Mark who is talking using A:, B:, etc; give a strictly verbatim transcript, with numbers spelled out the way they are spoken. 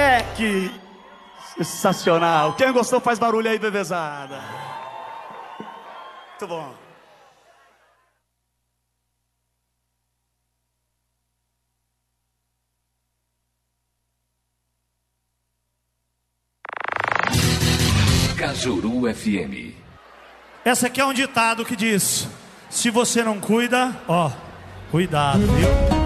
A: Moleque! Sensacional. Quem gostou faz barulho aí, bebezada. Muito bom.
B: Cajuru F M.
C: Essa aqui é um ditado que diz: se você não cuida, ó, cuidado, viu?